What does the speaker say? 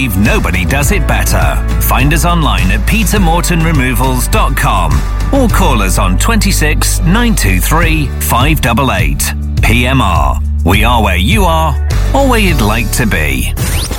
believe nobody does it better. Find us online at petermortonremovals.com or call us on 26 923 588. PMR. We are where you are, or where you'd like to be.